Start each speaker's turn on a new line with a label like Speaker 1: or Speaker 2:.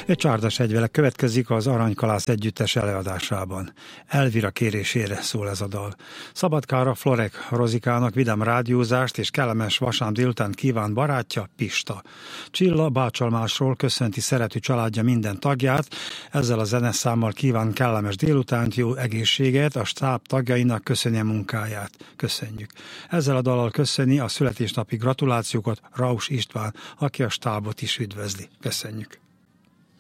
Speaker 1: Egy Csárdas egyvele következik az Aranykalász együttes előadásában. Elvira kérésére szól ez a dal. Szabadkára Florek Rozikának vidám rádiózást és kellemes vasárnap délután kíván barátja, Pista. Csilla Bácsalmásról köszönti szerető családja minden tagját, ezzel a zeneszámmal kíván kellemes délutánt, jó egészséget, a stáb tagjainak köszöni a munkáját. Köszönjük. Ezzel a dallal köszöni a születésnapi gratulációkat Raus István, aki a stábot is üdvözli. Köszönjük.